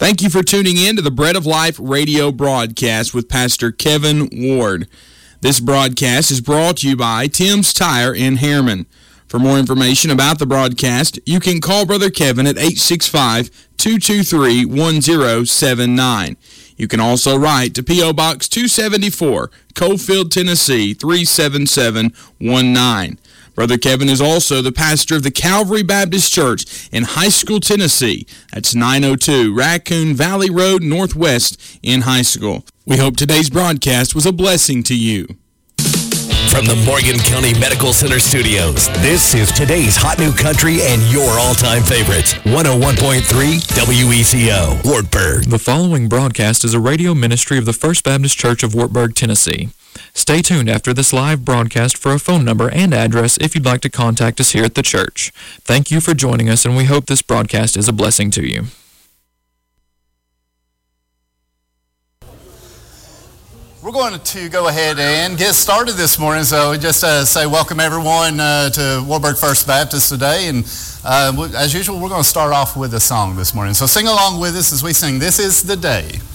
Thank you for tuning in to the Bread of Life radio broadcast with Pastor Kevin Ward. This broadcast is brought to you by Tim's Tire in Harriman. For more information about the broadcast, you can call Brother Kevin at 865-223-1079. You can also write to P.O. Box 274, Coalfield, Tennessee 37719. Brother Kevin is also the pastor of the Calvary Baptist Church in High School, Tennessee. That's 902 Raccoon Valley Road Northwest in High School. We hope today's broadcast was a blessing to you. From the Morgan County Medical Center studios, this is today's Hot New Country and your all-time favorites. 101.3 WECO, Wartburg. The following broadcast is a radio ministry of the First Baptist Church of Wartburg, Tennessee. Stay tuned after this live broadcast for a phone number and address if you'd like to contact us here at the church. Thank you for joining us, and we hope this broadcast is a blessing to you. We're going to go ahead and get started this morning, so just say welcome everyone to Wartburg First Baptist today, and as usual we're going to start off with a song this morning. So sing along with us as we sing, "This Is the Day."